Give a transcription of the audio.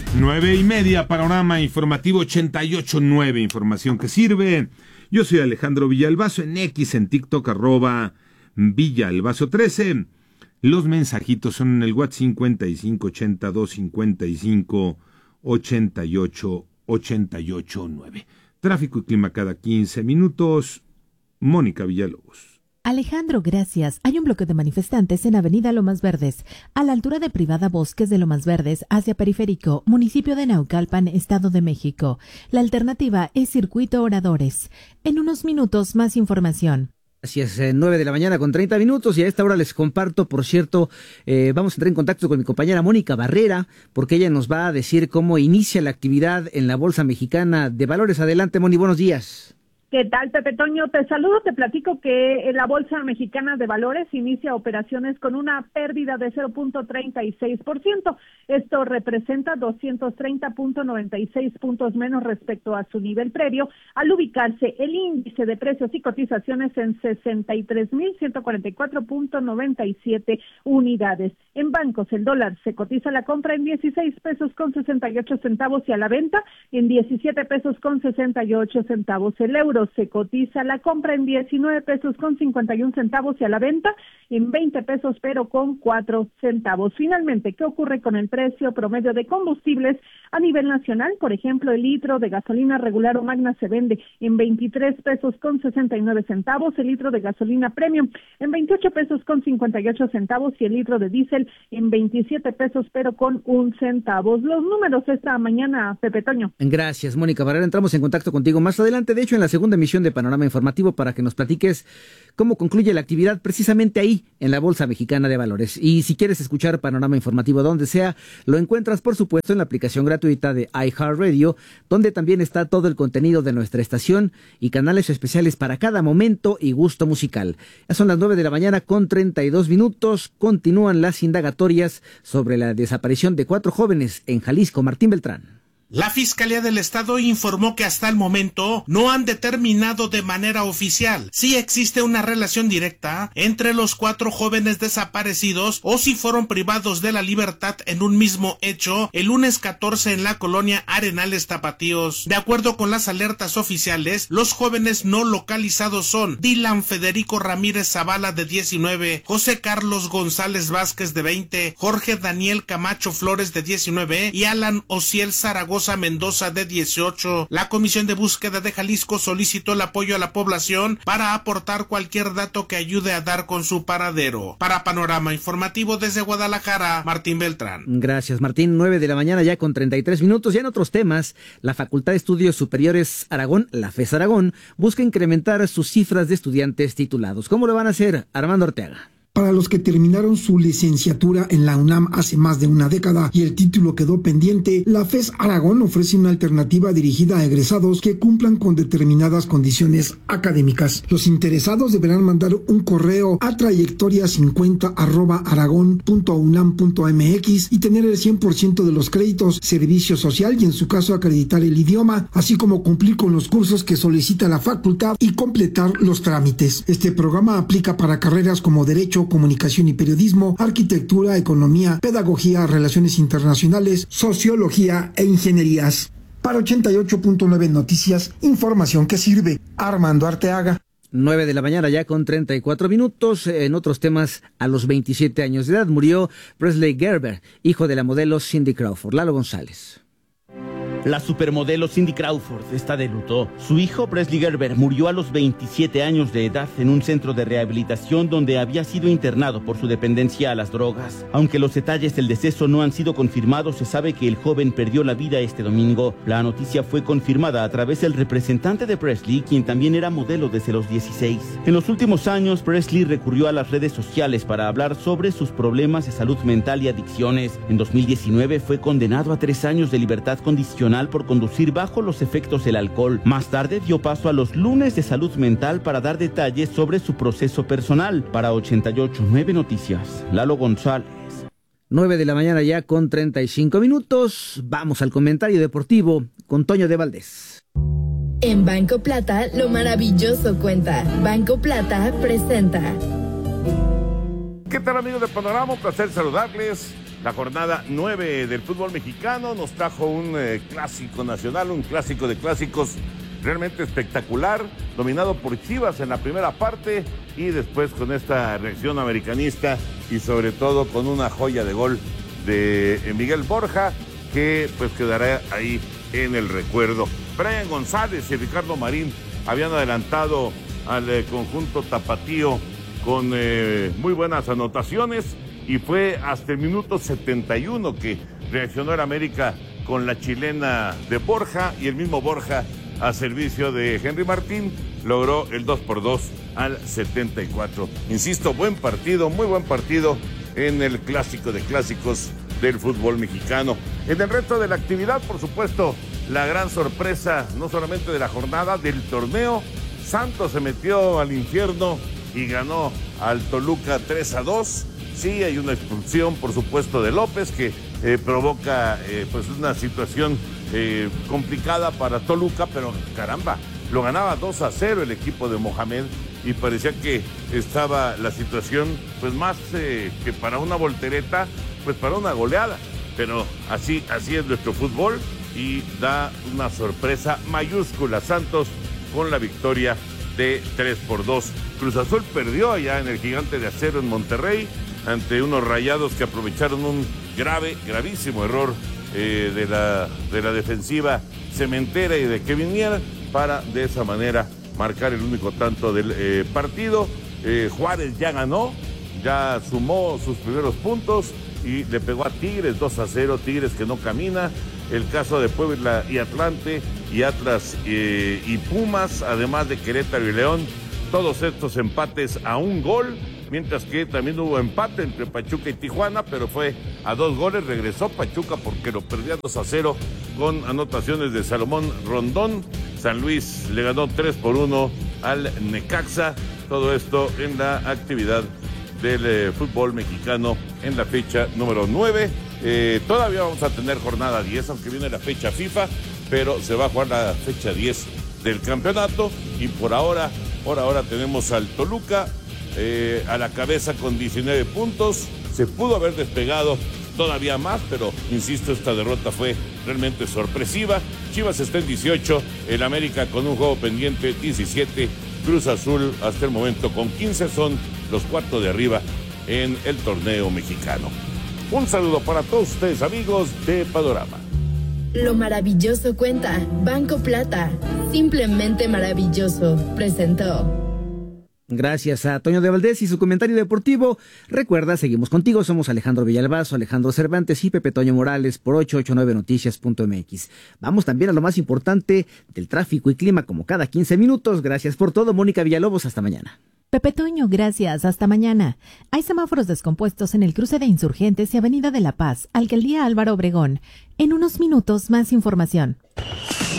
9:30, Panorama Informativo 88.9, información que sirve. Yo soy Alejandro Villalbazo, en X, en TikTok, @Villalbazo13. Los mensajitos son en el WhatsApp 5582558889. Tráfico y clima cada 15 minutos. Mónica Villalobos. Alejandro, gracias. Hay un bloque de manifestantes en Avenida Lomas Verdes, a la altura de Privada Bosques de Lomas Verdes, hacia Periférico, municipio de Naucalpan, Estado de México. La alternativa es Circuito Oradores. En unos minutos, más información. Así es, 9:30 y a esta hora les comparto, por cierto, vamos a entrar en contacto con mi compañera Mónica Barrera, porque ella nos va a decir cómo inicia la actividad en la Bolsa Mexicana de Valores. Adelante, Moni, buenos días. ¿Qué tal, Pepe Toño? Te saludo, te platico que la Bolsa Mexicana de Valores inicia operaciones con una pérdida de 0.36%. Esto representa 230.96 puntos menos respecto a su nivel previo, al ubicarse el índice de precios y cotizaciones en 63.144.97 unidades. En bancos, el dólar se cotiza a la compra en 16 pesos con 68 centavos y a la venta en 17 pesos con 68 centavos. El euro se cotiza la compra en 19 pesos con 51 centavos y a la venta en 20 pesos pero con 4 centavos. Finalmente, ¿qué ocurre con el precio promedio de combustibles a nivel nacional? Por ejemplo, el litro de gasolina regular o magna se vende en 23 pesos con 69 centavos, el litro de gasolina premium en 28 pesos con 58 centavos y el litro de diésel en 27 pesos pero con 1 centavo. Los números esta mañana, Pepe Toño. Gracias, Mónica Barrera. Entramos en contacto contigo más adelante, de hecho en la segunda emisión de Panorama Informativo, para que nos platiques cómo concluye la actividad precisamente ahí en la Bolsa Mexicana de Valores. Y si quieres escuchar Panorama Informativo donde sea, lo encuentras por supuesto en la aplicación gratuita de iHeartRadio, donde también está todo el contenido de nuestra estación y canales especiales para cada momento y gusto musical. Ya son las 9:32. Continúan las indagatorias sobre la desaparición de 4 jóvenes en Jalisco. Martín Beltrán. La Fiscalía del Estado informó que hasta el momento no han determinado de manera oficial si existe una relación directa entre los 4 jóvenes desaparecidos o si fueron privados de la libertad en un mismo hecho el lunes 14 en la colonia Arenales Tapatíos. De acuerdo con las alertas oficiales, los jóvenes no localizados son Dylan Federico Ramírez Zavala, de 19, José Carlos González Vázquez, de 20, Jorge Daniel Camacho Flores, de 19 y Alan Ociel Zaragoza Mendoza, de 18. La Comisión de Búsqueda de Jalisco solicitó el apoyo a la población para aportar cualquier dato que ayude a dar con su paradero. Para Panorama Informativo desde Guadalajara, Martín Beltrán. Gracias, Martín. 9:00 ya con 33 minutos. Ya en otros temas, la Facultad de Estudios Superiores Aragón, la FES Aragón, busca incrementar sus cifras de estudiantes titulados. ¿Cómo lo van a hacer? Armando Ortega. Para los que terminaron su licenciatura en la UNAM hace más de una década y el título quedó pendiente, la FES Aragón ofrece una alternativa dirigida a egresados que cumplan con determinadas condiciones académicas. Los interesados deberán mandar un correo a trayectoria50@aragon.unam.mx y tener el 100% de los créditos, servicio social y en su caso acreditar el idioma, así como cumplir con los cursos que solicita la facultad y completar los trámites. Este programa aplica para carreras como Derecho, Comunicación y Periodismo, Arquitectura, Economía, Pedagogía, Relaciones Internacionales, Sociología e Ingenierías. Para 88.9 Noticias, información que sirve. Armando Arteaga. 9:00 ya con 34 minutos. En otros temas, a los 27 años de edad murió Presley Gerber, hijo de la modelo Cindy Crawford. Lalo González. La supermodelo Cindy Crawford está de luto. Su hijo Presley Gerber murió a los 27 años de edad en un centro de rehabilitación donde había sido internado por su dependencia a las drogas. Aunque los detalles del deceso no han sido confirmados, se sabe que el joven perdió la vida este domingo. La noticia fue confirmada a través del representante de Presley, quien también era modelo desde los 16. En los últimos años, Presley recurrió a las redes sociales para hablar sobre sus problemas de salud mental y adicciones. En 2019 fue condenado a 3 años de libertad condicional por conducir bajo los efectos del alcohol. Más tarde dio paso a los lunes de salud mental para dar detalles sobre su proceso personal. Para 88.9 Noticias, Lalo González. 9:00 ya con 35 minutos. Vamos al comentario deportivo con Toño de Valdés. En Banco Plata, lo maravilloso cuenta. Banco Plata presenta. ¿Qué tal, amigos de Panorama? Un placer saludarles. la jornada 9 del fútbol mexicano. Nos trajo un clásico nacional, un clásico de clásicos realmente espectacular, dominado por Chivas en la primera parte y después con esta reacción americanista y sobre todo con una joya de gol de Miguel Borja que pues quedará ahí en el recuerdo. Brian González y Ricardo Marín habían adelantado al conjunto tapatío con muy buenas anotaciones y fue hasta el minuto 71 que reaccionó el América con la chilena de Borja y el mismo Borja a servicio de Henry Martín logró el 2-2 al 74. Insisto, buen partido, muy buen partido en el clásico de clásicos del fútbol mexicano. En el resto de la actividad, por supuesto, la gran sorpresa, no solamente de la jornada, del torneo. Santos se metió al infierno y ganó al Toluca 3-2. Sí, hay una expulsión, por supuesto, de López que provoca pues una situación complicada para Toluca, pero caramba, lo ganaba 2-0 el equipo de Mohamed y parecía que estaba la situación pues más que para una voltereta, pues para una goleada. Pero así es nuestro fútbol y da una sorpresa mayúscula Santos con la victoria de 3-2. Cruz Azul perdió allá en el Gigante de Acero en Monterrey ante unos Rayados que aprovecharon un gravísimo error de la defensiva cementera y de Kevin Mier para de esa manera marcar el único tanto del partido. Juárez ya ganó, ya sumó sus primeros puntos y le pegó a Tigres 2-0, Tigres que no camina. El caso de Puebla y Atlante y Atlas y Pumas, además de Querétaro y León, todos estos empates a un gol, mientras que también hubo empate entre Pachuca y Tijuana, pero fue a 2 goles, regresó Pachuca porque lo perdía 2-0 con anotaciones de Salomón Rondón. San Luis le ganó 3-1 al Necaxa, todo esto en la actividad del fútbol mexicano en la fecha número 9. Todavía vamos a tener jornada 10, aunque viene la fecha FIFA, pero se va a jugar la fecha 10 del campeonato y por ahora tenemos al Toluca a la cabeza con 19 puntos. Se pudo haber despegado todavía más, pero insisto, esta derrota fue realmente sorpresiva. Chivas está en 18, el América con un juego pendiente 17, Cruz Azul hasta el momento con 15, son los 4 de arriba en el torneo mexicano. Un saludo para todos ustedes, amigos de Panorama. Lo maravilloso cuenta Banco Plata, simplemente maravilloso, presentó. Gracias a Toño de Valdés y su comentario deportivo. Recuerda, seguimos contigo, somos Alejandro Villalbazo, Alejandro Cervantes y Pepe Toño Morales por 889noticias.mx. Vamos también a lo más importante del tráfico y clima como cada 15 minutos. Gracias por todo, Mónica Villalobos, hasta mañana. Pepe Toño, gracias. Hasta mañana. Hay semáforos descompuestos en el cruce de Insurgentes y Avenida de la Paz, Alcaldía Álvaro Obregón. En unos minutos, más información.